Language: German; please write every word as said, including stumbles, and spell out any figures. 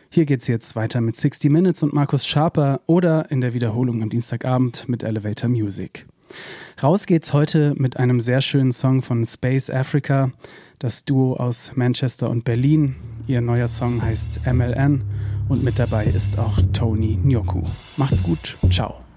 Hier geht's jetzt weiter mit sixty Minutes und Markus Sharper oder in der Wiederholung am Dienstagabend mit Elevator Music. Raus geht's heute mit einem sehr schönen Song von Space Africa, das Duo aus Manchester und Berlin. Ihr neuer Song heißt M L N und mit dabei ist auch Tony Nyoku. Macht's gut, ciao.